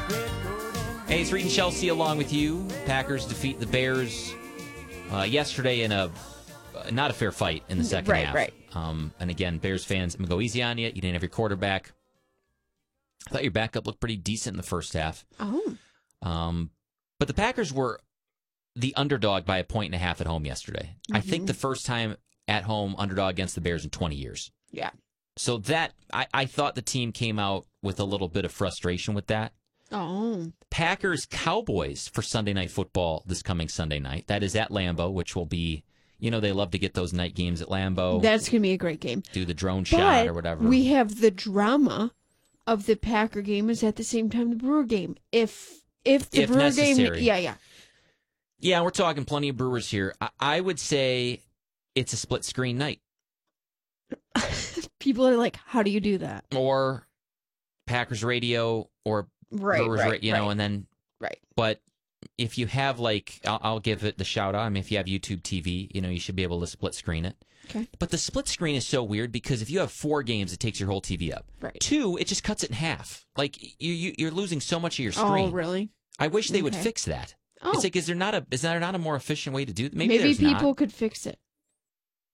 Hey, it's Reed and Chelsea along with you. Packers defeat the Bears yesterday in not a fair fight in the second half. Right. And again, Bears fans, I'm going to go easy on you. You didn't have your quarterback. I thought your backup looked pretty decent in the first half. Oh. But the Packers were the underdog by 1.5 at home yesterday. I think the first time at home underdog against the Bears in 20 years. Yeah. So that, I thought the team came out with a little bit of frustration with that. Oh. Packers-Cowboys for Sunday Night Football this coming Sunday night. That is at Lambeau, which will be, they love to get those night games at Lambeau. That's going to be a great game. Do the drone shot or whatever. We have the drama of the Packer game is at the same time the Brewer game. If the Brewer necessary. game... Yeah, we're talking plenty of Brewers here. I would say it's a split-screen night. People are like, how do you do that? Or Packers radio or Brewers radio, and then... Right. But if you have, I'll give it the shout-out. I mean, if you have YouTube TV, you should be able to split-screen it. Okay. But the split screen is so weird because if you have 4 games, it takes your whole TV up. Right. 2, it just cuts it in half. You're losing so much of your screen. Oh, really? I wish they would fix that. Oh. It's like, is there not a more efficient way to do that? Maybe people could fix it.